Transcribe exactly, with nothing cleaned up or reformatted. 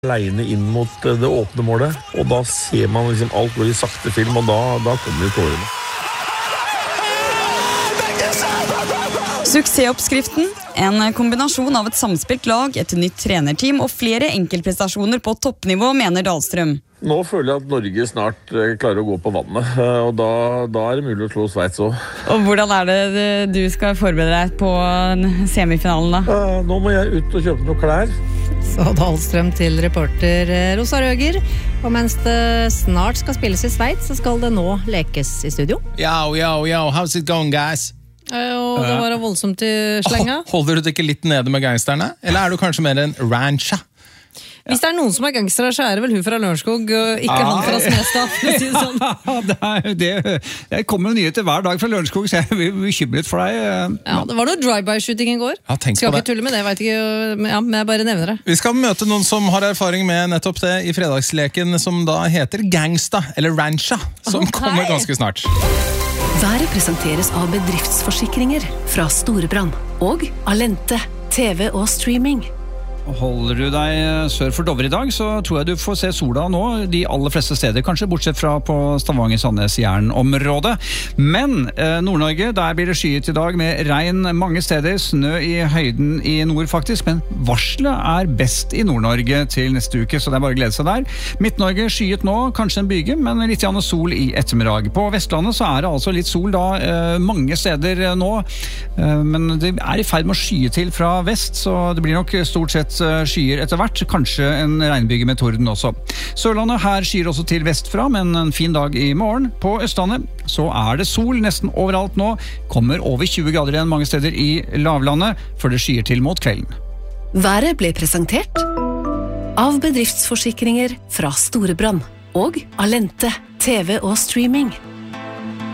Leine inn mot det åpne målet, og da ser man liksom alt går i sakte film, og da, da kommer det tårene. Suksessoppskriften, en kombinasjon av et samspilt lag, et nytt trenerteam og flere enkeltprestasjoner på toppnivå, mener Dahlstrøm. Nå føler jeg at Norge snart klarer å gå på vannet, og da, da er det mulig å slå Sveits også. Og hvordan er det du skal forberede deg på semifinalen da? Nå må jeg ut og kjøpe noen klær. Så Dahlstrøm til reporter Rosa Røger. Og mens det snart skal spilles i Sveits, så skal det nå lekes i studio. Yo, yo, yo, how's it going, guys? Og det var voldsomt i slenga. Oh, holder du det ikke litt nede med gangsterne? Eller er du kanskje mer en rancha? Hvis det er noen som er gangster, så er det vel hun fra Lørenskog, og ikke ah, han fra Smestad, for å si det sånn. det, er, det, det kommer jo nyheter hver dag fra Lørenskog, så jeg er bekymret for deg. Ja, det var noe drive-by-shooting i går. Ja, skal ikke tulle med det, vet ikke, ja, men jeg bare nevner det. Vi skal møte noen som har erfaring med nettopp det i fredagsleken, som da heter Gangsta, eller Rancha, som oh, kommer ganske snart. Været presenteres av bedriftsforsikringer fra Storebrand og Alente, T V og streaming. Holder du deg sør for Dovre i dag, så tror jeg du får se sola nå de aller fleste steder, kanskje bortsett fra på Stavanger, Sandnes, Jæren-området. Men eh, Nord-Norge, der blir det skyet i dag med regn mange steder, snø i høyden i nord faktisk, men varselet er best i Nord-Norge til neste uke, så det er bare å glede seg der. Midt-Norge skyet nå, kanskje en byge, men litt grann sol i ettermiddag. På Vestlandet så er det altså litt sol da, eh, mange steder nå, eh, men det er i ferd med å skye til fra vest, så det blir nok stort sett skyer etter hvert, kanskje en regnbyge med torden også. Sørlandet her skyer også til vestfra, men en fin dag i morgen. På Østlandet så er det sol nesten overalt nå, kommer over tjue grader igjen mange steder i lavlandet, før det skyer til mot kvelden. Været ble presentert av bedriftsforsikringer fra Storebrand og Alente, T V og streaming.